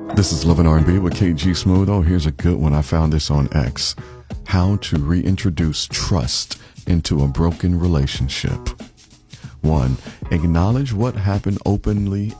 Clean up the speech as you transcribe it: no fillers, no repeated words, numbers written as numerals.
This is Love and R&B with KG Smooth. Oh, here's a good one. I found this on X. How to reintroduce trust into a broken relationship. 1. Acknowledge what happened openly